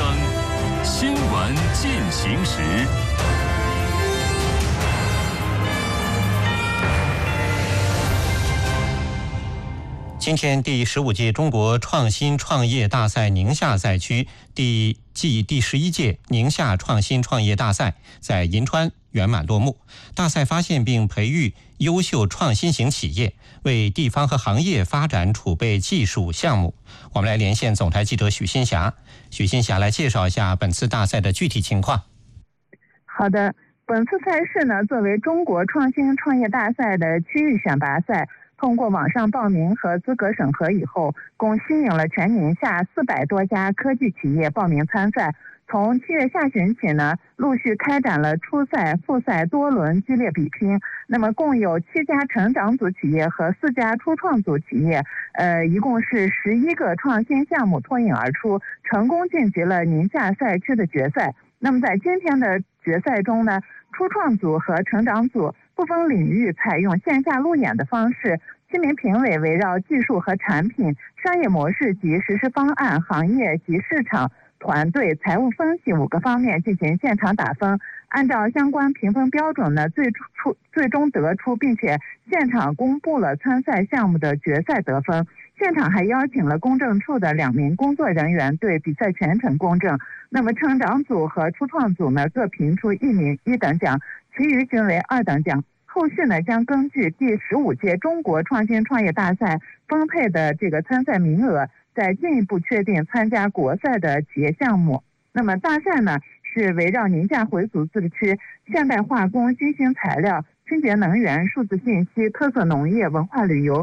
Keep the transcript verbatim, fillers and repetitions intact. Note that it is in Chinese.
新闻进行时。今天，第十五届中国创新创业大赛宁夏赛区第暨第十一届宁夏创新创业大赛在银川圆满落幕。大赛发现并培育优秀创新型企业，为地方和行业发展储备技术项目。我们来连线总台记者许新霞，许新霞来介绍一下本次大赛的具体情况。 好的，本次赛事呢，作为中国创新创业大赛的区域选拔赛，通过网上报名和资格审核以后，共吸引了全宁夏四百多家科技企业报名参赛。从七月下旬起呢，陆续开展了初赛、复赛多轮激烈比拼。那么共有七家成长组企业和四家初创组企业，呃，一共是十一个创新项目脱颖而出，成功晋级了宁夏赛区的决赛。那么在今天的决赛中呢，初创组和成长组不分领域采用线下路演的方式，七名评委围绕技术和产品、商业模式及实施方案、行业及市场、团队、财务分析五个方面进行现场打分。按照相关评分标准呢，最初最终得出并且现场公布了参赛项目的决赛得分。现场还邀请了公证处的两名工作人员对比赛全程公证。那么成长组和初创组呢，各评出一名一等奖，其余均为二等奖。后续呢，将根据第十五届中国创新创业大赛分配的这个参赛名额，再进一步确定参加国赛的企业项目。那么大赛呢，是围绕宁夏回族自治区现代化工、新兴材料、清洁能源、数字信息、特色农业、文化旅游、